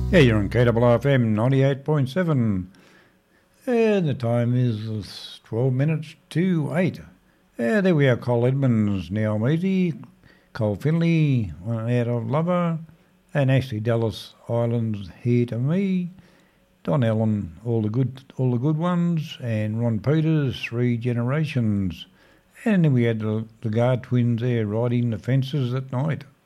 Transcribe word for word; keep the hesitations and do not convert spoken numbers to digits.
Yeah, you're on K W F M ninety-eight point seven. And the time is twelve minutes to eight. Uh, there we are, Cole Edmonds, Neil Measy, Cole Finley, one out of Lover, and Ashley Dallas Islands here to me, Don Allen, all the good all the good ones, and Ron Peters, Three Generations. And then we had the, the Guard twins there riding the fences at night.